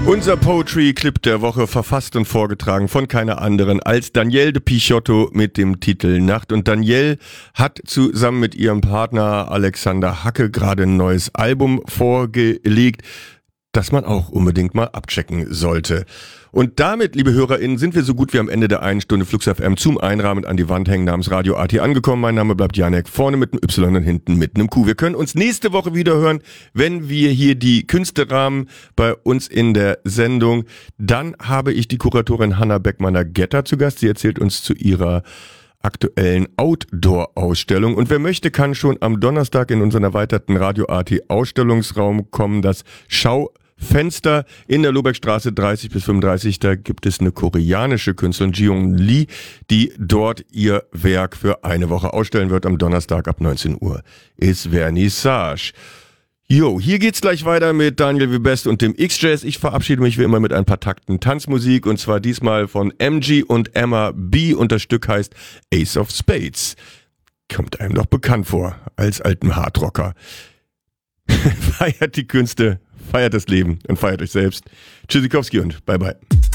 Unser Poetry-Clip der Woche, verfasst und vorgetragen von keiner anderen als Danielle de Pichotto mit dem Titel Nacht. Und Danielle hat zusammen mit ihrem Partner Alexander Hacke gerade ein neues Album vorgelegt, das man auch unbedingt mal abchecken sollte. Und damit, liebe HörerInnen, sind wir so gut wie am Ende der 1 Stunde Flux FM zum Einrahmen an die Wand hängen namens Radio AT angekommen. Mein Name bleibt Janek, vorne mit einem Y und hinten mit einem Q. Wir können uns nächste Woche wieder hören, wenn wir hier die Künstlerrahmen bei uns in der Sendung. Dann habe ich die Kuratorin Hanna Beckmanner-Getter zu Gast. Sie erzählt uns zu ihrer aktuellen Outdoor-Ausstellung. Und wer möchte, kann schon am Donnerstag in unseren erweiterten Radio AT Ausstellungsraum kommen. Das Schaufenster in der Lohbergstraße 30 bis 35. Da gibt es eine koreanische Künstlerin, Jiyoung Lee, die dort ihr Werk für eine Woche ausstellen wird. Am Donnerstag ab 19 Uhr ist Vernissage. Jo, hier geht's gleich weiter mit Daniel Webest und dem X-Jazz. Ich verabschiede mich wie immer mit ein paar Takten Tanzmusik und zwar diesmal von MG und Emma B. und das Stück heißt Ace of Spades. Kommt einem doch bekannt vor als alten Hardrocker. Feiert die Künste, feiert das Leben und feiert euch selbst. Tschüssikowski und bye bye.